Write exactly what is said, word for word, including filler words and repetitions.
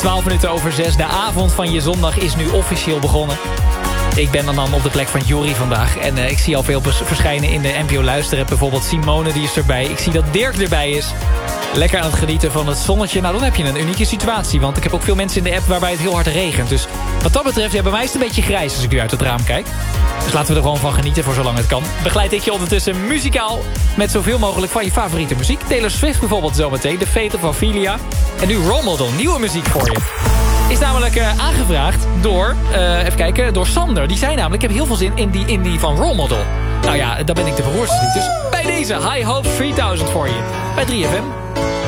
twaalf minuten over zes. De avond van je zondag is nu officieel begonnen. Ik ben dan op de plek van Jori vandaag. En uh, ik zie al veel verschijnen in de N P O Luisteren. Bijvoorbeeld Simone, die is erbij. Ik zie dat Dirk erbij is. Lekker aan het genieten van het zonnetje. Nou, dan heb je een unieke situatie. Want ik heb ook veel mensen in de app waarbij het heel hard regent. Dus wat dat betreft, ja, bij mij is het een beetje grijs als ik nu uit het raam kijk. Dus laten we er gewoon van genieten voor zolang het kan. Begeleid ik je ondertussen muzikaal met zoveel mogelijk van je favoriete muziek. Taylor Swift bijvoorbeeld zometeen. The Fate of Ophelia. En nu Role Model, nieuwe muziek voor je. Is namelijk uh, aangevraagd door, uh, even kijken, door Sander. Die zei namelijk, ik heb heel veel zin in die, in die van Role Model. Nou ja, daar ben ik de beroerdste niet. Dus bij deze High Hopes drieduizend voor je. Bij drie F M.